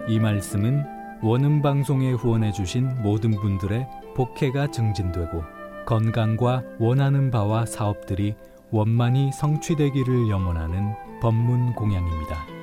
이 말씀은 원음방송에 후원해주신 모든 분들의 복혜가 증진되고 건강과 원하는 바와 사업들이 원만히 성취되기를 염원하는 법문공양입니다.